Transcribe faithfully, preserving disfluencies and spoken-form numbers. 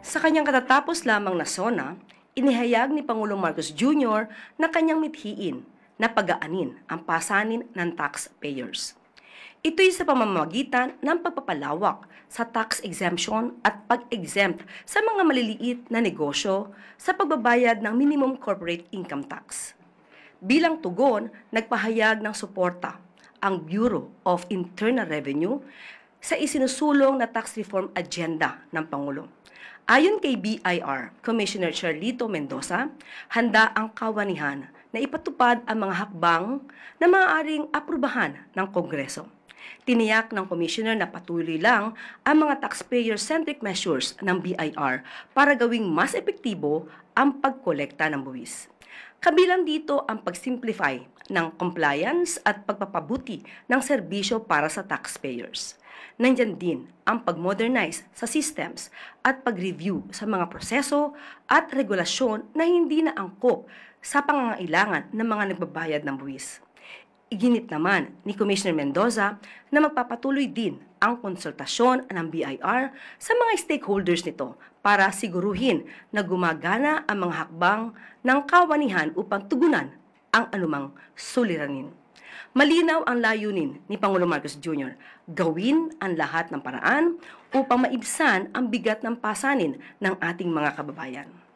Sa kanyang katatapos lamang na SONA, inihayag ni Pangulong Marcos Junior na kanyang mithiin na pagaanin ang pasanin ng taxpayers. Ito'y sa pamamagitan ng pagpapalawak sa tax exemption at pag-exempt sa mga maliliit na negosyo sa pagbabayad ng minimum corporate income tax. Bilang tugon, nagpahayag ng suporta ang Bureau of Internal Revenue sa isinusulong na tax reform agenda ng Pangulo. Ayon kay B I R Commissioner Charlito Mendoza, handa ang kawanihan na ipatupad ang mga hakbang na maaaring aprubahan ng Kongreso. Tiniyak ng Commissioner na patuloy lang ang mga taxpayer-centric measures ng B I R para gawing mas epektibo ang pagkolekta ng buwis. Kabilang dito ang pag-simplify ng compliance at pagpapabuti ng serbisyo para sa taxpayers. Nandyan din ang pag-modernize sa systems at pag-review sa mga proseso at regulasyon na hindi na angkop sa pangangailangan ng mga nagbabayad ng buwis. Iginit naman ni Commissioner Mendoza na magpapatuloy din ang konsultasyon ng B I R sa mga stakeholders nito para siguruhin na gumagana ang mga hakbang ng kawanihan upang tugunan ang anumang suliranin. Malinaw ang layunin ni Pangulong Marcos Junior, gawin ang lahat ng paraan upang maibsan ang bigat ng pasanin ng ating mga kababayan.